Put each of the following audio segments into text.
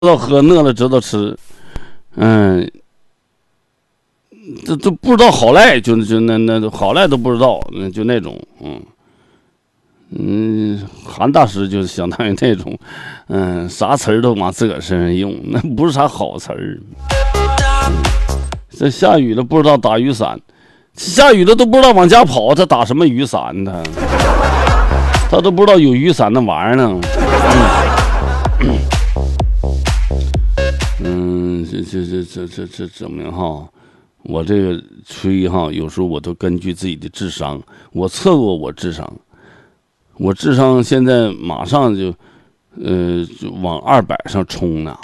道喝，饿了知道吃，这都不知道好赖，就那好赖都不知道，就那种，韩大师就是相当于那种，啥词儿都往自个儿身上用，那不是啥好词儿。这下雨了不知道打雨伞，下雨了都不知道往家跑，他打什么雨伞？他都不知道有雨伞那玩意儿呢。这证明哈，我这个吹哈，有时候我都根据自己的智商，我测过我智商，我智商现在马上就往200上冲呢。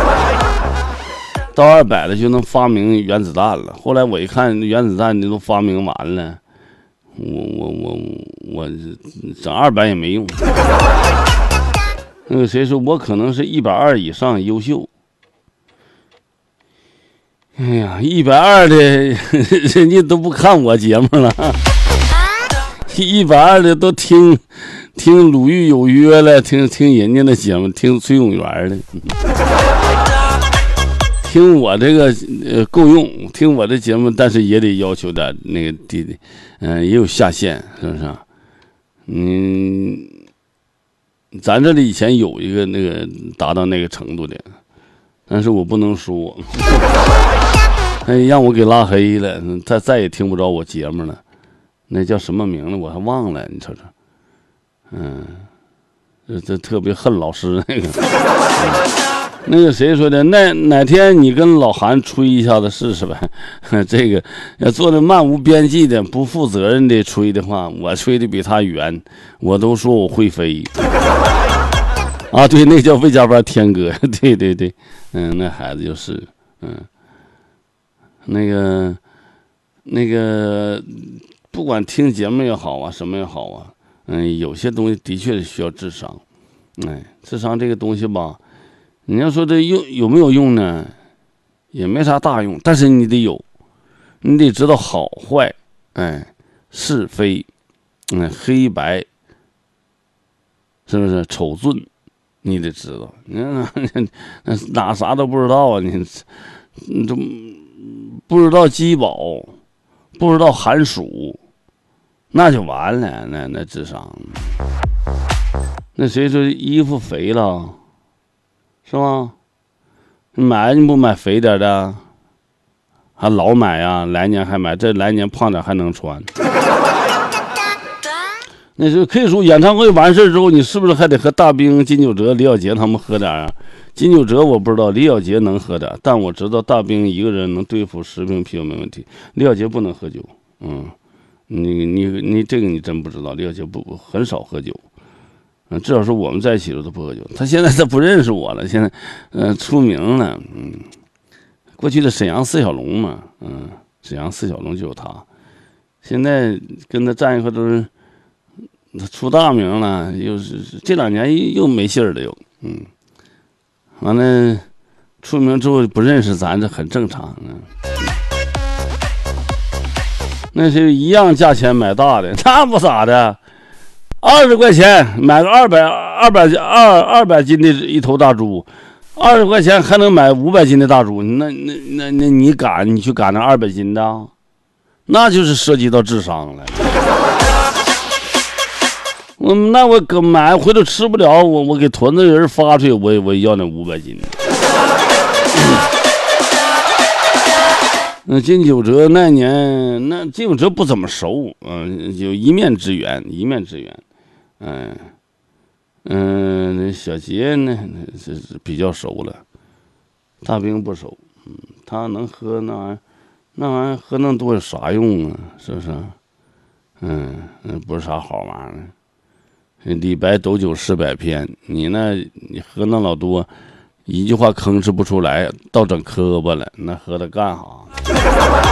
到200了就能发明原子弹了。后来我一看原子弹都发明完了，我整200也没用。那个谁说我可能是120以上优秀？哎呀，120的人家都不看我节目了，120的都听鲁豫有约了，听人家的节目，听崔永元的。听我这个够用，听我的节目，但是也得要求的那个也有下限，是不是？咱这里以前有一个那个达到那个程度的，但是我不能说，让我给拉黑了，他再也听不着我节目了。那叫什么名字我还忘了，你瞅瞅，这特别恨老师那个。那个谁说的？哪天你跟老韩吹一下子试试呗？这个要做的漫无边际的、不负责任的吹的话，我吹的比他远，我都说我会飞。啊，对，那叫魏家班天哥，对，那孩子就是，那个，不管听节目也好啊，什么也好啊，有些东西的确是需要智商，智商这个东西吧。你要说这有没有用呢？也没啥大用，但是你得有，你得知道好坏，是非，黑白，是不是丑俊？你得知道，哪啥都不知道啊！你都不知道鸡宝，不知道寒暑，那就完了，那智商。那谁说衣服肥了？是吗？你不买肥点的，还老买啊？来年还买，这来年胖点还能穿。那就可以说演唱会完事之后，你是不是还得和大兵、金九哲、李小杰他们喝点啊？金九哲我不知道，李小杰能喝点，但我知道大兵一个人能对付10瓶啤酒没问题。李小杰不能喝酒，你这个你真不知道，李小杰很少喝酒。至少是我们在一起的都不喝酒。他现在他不认识我了，现在出名了，过去的沈阳四小龙嘛，沈阳四小龙就有他，现在跟他站一块都是他出大名了，又是这2年又没信儿了又，完了出名之后不认识咱，这很正常。那是一样价钱买大的，那不咋的。20块钱买个200斤的一头大猪，20块钱还能买500斤的大猪，那你去赶那200斤的，那就是涉及到智商了。那我买回头吃不了，我给屯子人发出去，我要那500斤。金九哲那年，那金九哲不怎么熟，有一面之缘。那小杰呢是比较熟了，大兵不熟，他能喝那玩意儿喝那么多有啥用啊？是不是？不是啥好玩意儿。李白斗酒诗百篇，你喝那老多，一句话吭哧不出来，倒整磕巴了，那喝它干啥？